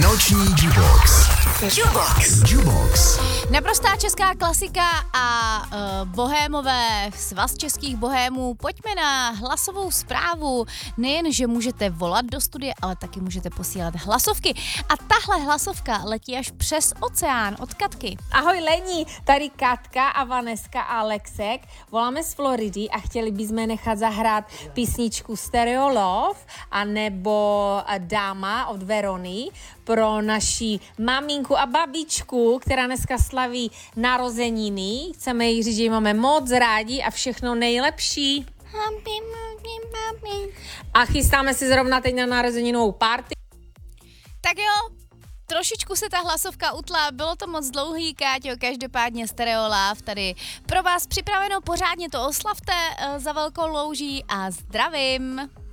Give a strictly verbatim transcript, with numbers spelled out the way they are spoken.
Noční Jukebox. Jukebox. Jukebox. Naprostá česká klasika a uh, bohémové, svaz českých bohémů, pojďme na hlasovou zprávu. Nejen, že můžete volat do studia, ale taky můžete posílat hlasovky. A tahle hlasovka letí až přes oceán od Katky. Ahoj Lení, tady Katka a Vaneska a Alexek. Voláme z Floridy a chtěli bychom nechat zahrát písničku Stereo Love a nebo Dáma od Verony pro naši maminku a babičku, která dneska slaví narozeniny. Chceme jí říct, že ji máme moc rádi a všechno nejlepší. A chystáme se zrovna teď na narozeninovou party. Tak jo, trošičku se ta hlasovka utla, bylo to moc dlouhý, Káťo, každopádně Stereo Love tady pro vás připraveno, pořádně to oslavte uh, za velkou louží a zdravím.